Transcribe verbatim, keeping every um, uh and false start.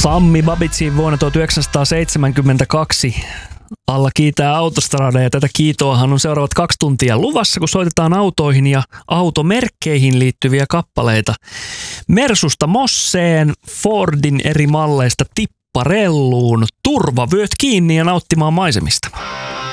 Sammy Babicin vuonna tuhatyhdeksänsataaseitsemänkymmentäkaksi alla kiitää Autostrada, ja tätä kiitoahan on seuraavat kaksi tuntia luvassa, kun soitetaan autoihin ja automerkkeihin liittyviä kappaleita. Mersusta Mosseen, Fordin eri malleista Tipparelluun, turvavyöt kiinni ja nauttimaan maisemista.